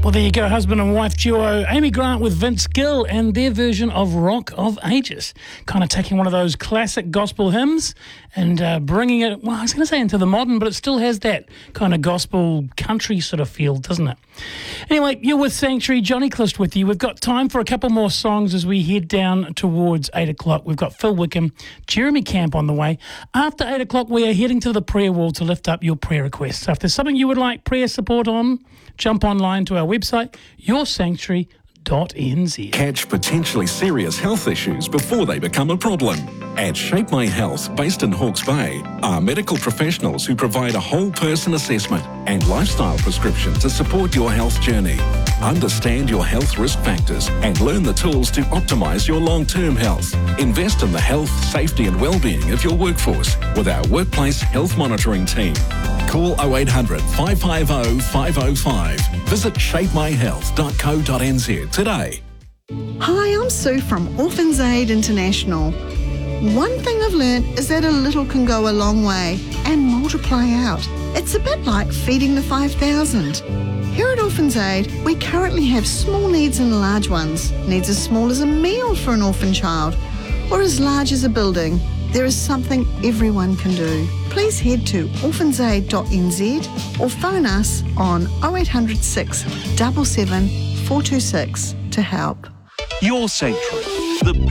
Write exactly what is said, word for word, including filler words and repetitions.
Well, there you go, husband and wife duo, Amy Grant with Vince Gill and their version of Rock of Ages. Kind of taking one of those classic gospel hymns and uh, bringing it, well, I was going to say into the modern, but it still has that kind of gospel country sort of feel, doesn't it? Anyway, you're with Sanctuary, Johnny Clist with you. We've got time for a couple more songs as we head down towards eight o'clock. We've got Phil Wickham, Jeremy Camp on the way. After eight o'clock, we are heading to the prayer wall to lift up your prayer requests. So if there's something you would like prayer support on, jump online to our website, your sanctuary dot n z. Catch potentially serious health issues before they become a problem. At Shape My Health, based in Hawke's Bay, are medical professionals who provide a whole person assessment and lifestyle prescription to support your health journey. Understand your health risk factors and learn the tools to optimise your long-term health. Invest in the health, safety and well-being of your workforce with our workplace health monitoring team. Call oh eight hundred, five five oh, five oh five. Visit shape my health dot co dot n z today. Hi, I'm Sue from Orphans Aid International. One thing I've learned is that a little can go a long way and multiply out. It's a bit like feeding the five thousand. Here at Orphans Aid, we currently have small needs and large ones. Needs as small as a meal for an orphan child or as large as a building. There is something everyone can do. Please head to orphans aid dot n z or phone us on oh eight hundred, six seven seven, four two six to help. Your Sanctuary, the